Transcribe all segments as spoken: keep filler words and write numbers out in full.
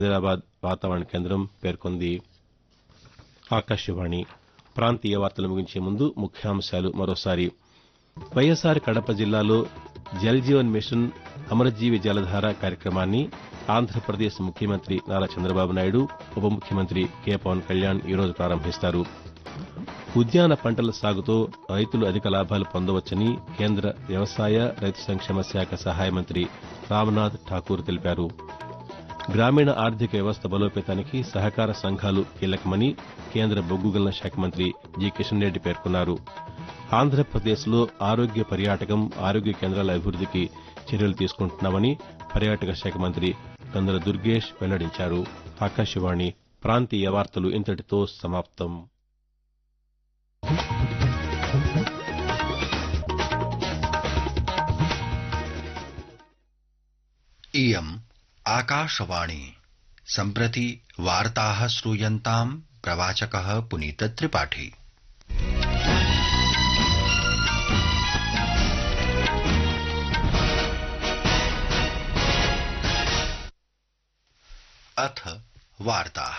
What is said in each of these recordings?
హైదరాబాద్ వాతావరణ కేంద్రం పేర్కొంది. ఆకాశవాణి ప్రాంతీయ వార్తలు ముగించే ముందు ముఖ్యాంశాలు మరోసారి. వైఎస్సార్ కడప జిల్లాలో జల్జీవన్ మిషన్ అమరజీవి జలధార కార్యక్రమాన్ని ఆంధ్రప్రదేశ్ ముఖ్యమంత్రి నారా చంద్రబాబు నాయుడు, ఉప ముఖ్యమంత్రి కె పవన్ కళ్యాణ్ ఈరోజు ప్రారంభిస్తారు. ఉద్యాన పంటల సాగుతో రైతులు అధిక లాభాలు పొందవచ్చని కేంద్ర వ్యవసాయ, రైతు సంక్షేమ శాఖ సహాయ మంత్రి రామ్నాథ్ ఠాకూర్ తెలిపారు. గ్రామీణ ఆర్థిక వ్యవస్థ బలోపేతానికి సహకార సంఘాలు కీలకమని కేంద్ర బొగ్గు గనుల శాఖ మంత్రి జి కిషన్ రెడ్డి పేర్కొన్నారు. ఆంధ్రప్రదేశ్లో ఆరోగ్య పర్యాటకం, ఆరోగ్య కేంద్రాల అభివృద్దికి చర్యలు తీసుకుంటున్నామని పర్యాటక శాఖ మంత్రి కందుల దుర్గేష్ వెల్లడించారు. ఆకాశవాణి ప్రాంతీయ వార్తలు ఇంతటితో సమాప్తం. इयम् आकाशवाणी सम्प्रति वार्ताः श्रूयन्ताम् प्रवाचकः पुनीत त्रिपाठी। अथ वार्ताः।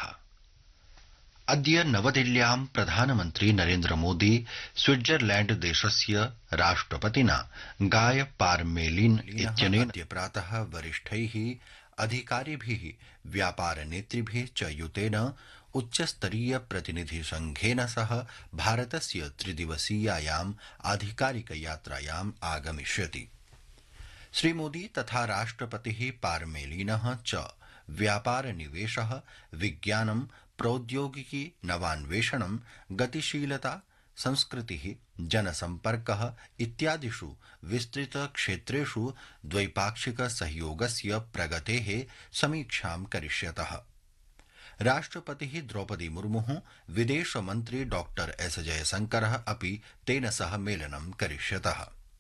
अद्य नवदिल्ल्यां प्रधानमन्त्री नरेन्द्र मोदी स्विट्जरलैण्ड देशस्य राष्ट्रपतिना गाय पारमेलिन इत्यनेन अद्य प्रातः वरिष्ठैः अधिकारिभिः, व्यापार नेतृभिः च युतेन उच्चस्तरीय प्रतिनिधि संघेन सह भारतस्य त्रिदिवसीयायाम् आधिकारिक यात्रायाम् आगमिष्यति। श्रीमोदी तथा राष्ट्रपतिः पारमेलिनः च व्यापार निवेशः, विज्ञानं, प्रौद्योगिकी, नवान्वेषणं, गतिशीलता, संस्कृतिः, जनसम्पर्कः इत्यादिषु विस्तृत क्षेत्रेषु द्वैपाक्षिक सहयोगस्य प्रगतेः समीक्षां करिष्यतः। राष्ट्रपतिः द्रौपदी मुर्मुः, विदेशमन्त्री डॉक्टर एस जयशंकरः अपि तेन सह मेलनं करिष्यतः।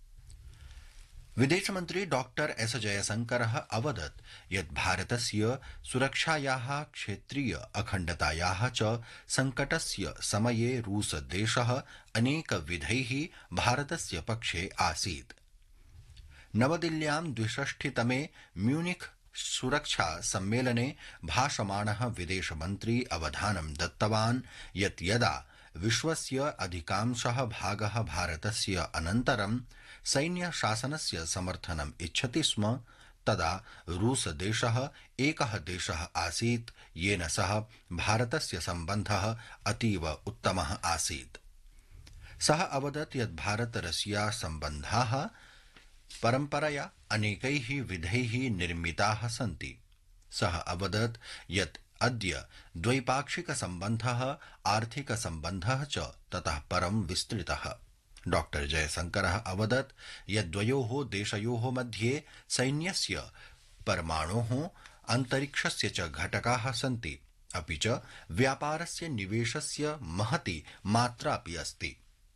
विदेशमन्त्री डॉक्टर एस जयशंकरः अवदत् यत् भारतस्य सुरक्षायाः, क्षेत्रीय अखण्डतायाः च संकटस्य समये रूसदेशः अनेकविधैः भारतस्य पक्षे आसीत्। नवदिल्ल्यां द्विषष्टितमे म्यूनिख सुरक्षा सम्मेलने भाषमाणः विदेशमन्त्री अवधानं दत्तवान् यत् यदा विश्वस्य अधिकांशः भागः भारतस्य अनन्तरं सैन्य शासनस्य समर्थनम् इच्छति स्म, तदा रूसदेशः एकः देशः आसीत् येन सह भारतस्य सम्बन्धः अतीव उत्तमः आसीत्। सः अवदत् यत् भारत रशिया सम्बन्धाः परम्परया अनेकैः विधैः निर्मिताः सन्ति। सः अवदत् यत् अद्य द्वैपाक्षिक सम्बन्धः, आर्थिक सम्बन्धः च ततः परं विस्तृतः। डॉक्टर जयशंकरः अवदत् यत् द्वयोः देशयोः मध्ये सैन्यस्य, परमाणोः, अन्तरिक्षस्य च घटकाः सन्ति, अपि च व्यापारस्य, निवेशस्य महती मात्रापि अस्ति।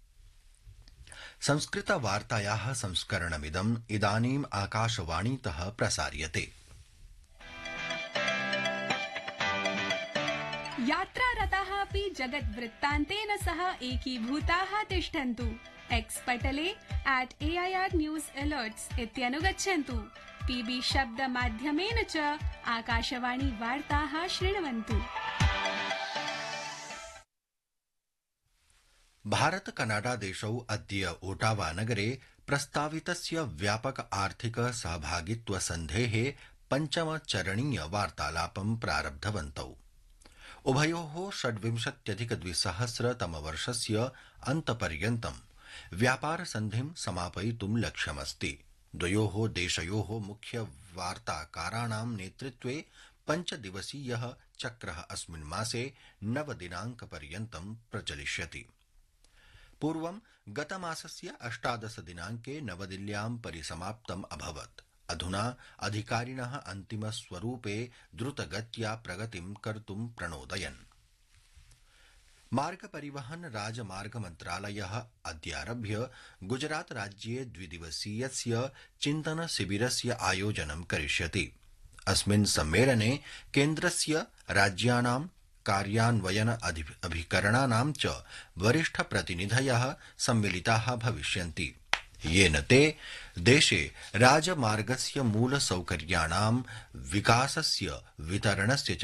संस्कृतवार्तायाः संस्करणमिदम् इदानीम् आकाशवाणीतः प्रसार्यते। यात्रारताः अपि जगद्वृत्तान्तेन सह एकीभूताः तिष्ठन्तु। X Patle at A I R news अलर्ट्स् इत्यनुगच्छन्तु। PB शब्दमाध्यमेन च आकाशवाणी वार्ताः शृण्वन्तु। भारत कनाडा देशौ अद्य ओटावा नगरे प्रस्तावितस्य व्यापक आर्थिक सहभागित्व सन्धेः पञ्चमचरणीय वार्तालापं प्रारब्धवन्तौ। उभयोः षड्विंशत्यधिकद्विसहस्रतमवर्षस्य अन्तपर्यन्तं व्यापारसन्धिं समापयितुं लक्ष्यमस्ति। द्वयोः देशयोः मुख्य वार्ताकाराणां नेतृत्वे पञ्चदिवसीयः चक्रः अस्मिन् मासे नवदिनाङ्कपर्यन्तं प्रचलिष्यति। पूर्वं गतमासस्य अष्टादश दिनाङ्के नवदिल्ल्यां परिसमाप्तम् अभवत्। अधुना अधिकारिणः अन्तिमस्वरूपे द्रुतगत्या प्रगतिं कर्तुं प्रणोदयन्। मार्ग परिवहन राजमार्ग मन्त्रालयः अद्यारभ्य गुजरात राज्ये द्विदिवसीयस्य चिन्तन शिबिरस्य आयोजनं करिष्यति। अस्मिन् सम्मेलने केन्द्रस्य, राज्यानां कार्यान्वयन अभिकरणानां च वरिष्ठ प्रतिनिधयः सम्मिलिताः भविष्यन्ति। येन ते देशे राजमार्गस्य मूलसौकर्याणां विकासस्य वितरणस्य च